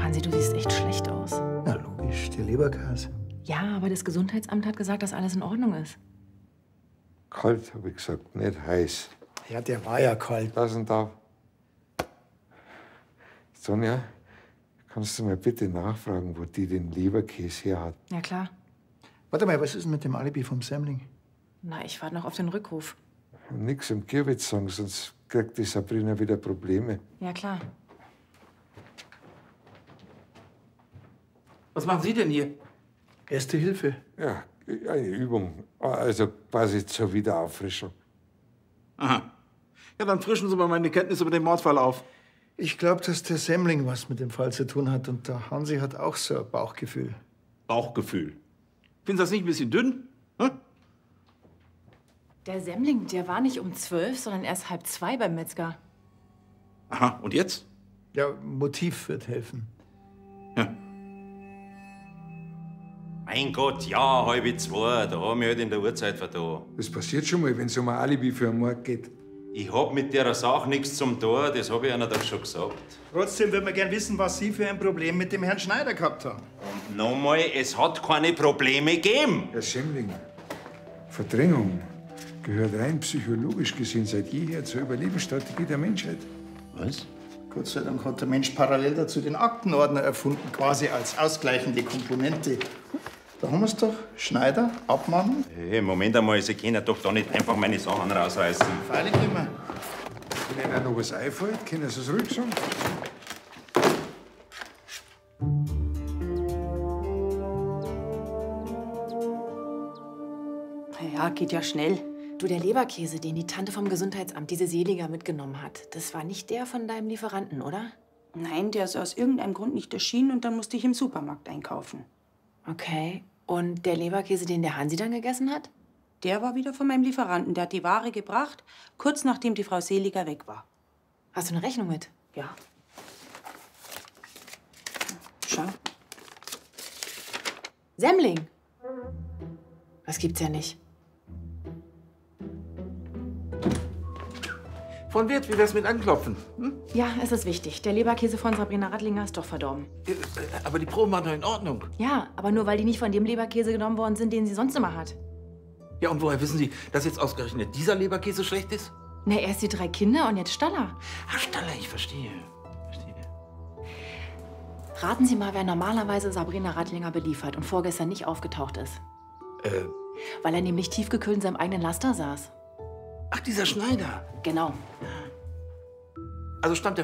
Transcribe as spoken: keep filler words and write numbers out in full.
Hansi, du siehst echt schlecht aus. Na logisch, der Leberkäse. Ja, aber das Gesundheitsamt hat gesagt, dass alles in Ordnung ist. Kalt, habe ich gesagt, nicht heiß. Ja, der war ja kalt. Pass und auf. Sonja, kannst du mal bitte nachfragen, wo die den Leberkäse her hat? Ja, klar. Warte mal, was ist denn mit dem Alibi vom Semmling? Na, ich warte noch auf den Rückruf. Nix im Kirwitz sagen, sonst kriegt die Sabrina wieder Probleme. Ja, klar. Was machen Sie denn hier? Erste Hilfe. Ja, eine Übung. Also quasi zur Wiederauffrischung. Aha. Ja, dann frischen Sie mal meine Kenntnis über den Mordfall auf. Ich glaube, dass der Semmling was mit dem Fall zu tun hat. Und der Hansi hat auch so ein Bauchgefühl. Bauchgefühl. Finden Sie das nicht ein bisschen dünn? Hm? Der Semmling, der war nicht um zwölf, sondern erst halb zwei beim Metzger. Aha, und jetzt? Ja, Motiv wird helfen. Mein Gott, ja, halb zwei, da haben wir halt in der Uhrzeit vertan. Das passiert schon mal, wenn es um ein Alibi für einen Mord geht. Ich hab mit der Sache nichts zum Tor, das hab ich einer doch schon gesagt. Trotzdem würden wir gern wissen, was Sie für ein Problem mit dem Herrn Schneider gehabt haben. Und nochmal, es hat keine Probleme gegeben. Herr Semmling, Verdrängung gehört rein psychologisch gesehen seit jeher zur Überlebensstrategie der Menschheit. Was? Gott sei Dank hat der Mensch parallel dazu den Aktenordner erfunden, quasi als ausgleichende Komponente. Da haben wir es doch. Schneider, abmachen. Hey, Moment einmal, Sie können doch da nicht einfach meine Sachen rausreißen. Freilich nicht mehr. Wenn Ihnen auch noch was einfällt, können Sie es ruhig sagen. Ja, geht ja schnell. Du, der Leberkäse, den die Tante vom Gesundheitsamt, diese Seliger, mitgenommen hat, das war nicht der von deinem Lieferanten, oder? Nein, der ist aus irgendeinem Grund nicht erschienen und dann musste ich im Supermarkt einkaufen. Okay. Und der Leberkäse, den der Hansi dann gegessen hat? Der war wieder von meinem Lieferanten. Der hat die Ware gebracht, kurz nachdem die Frau Seliger weg war. Hast du eine Rechnung mit? Ja. Schau. Semmling! Das gibt's ja nicht. Von Wirt, wie wär's mit Anklopfen? Hm? Ja, es ist wichtig. Der Leberkäse von Sabrina Rattlinger ist doch verdorben. Äh, Aber die Proben waren doch in Ordnung. Ja, aber nur weil die nicht von dem Leberkäse genommen worden sind, den sie sonst immer hat. Ja, und woher wissen Sie, dass jetzt ausgerechnet dieser Leberkäse schlecht ist? Na, erst die drei Kinder und jetzt Staller. Ach, Staller, ich verstehe. verstehe. Raten Sie mal, wer normalerweise Sabrina Rattlinger beliefert und vorgestern nicht aufgetaucht ist. Äh, Weil er nämlich tiefgekühlt in seinem eigenen Laster saß. ach, dieser Schneider. Genau. Also stammt der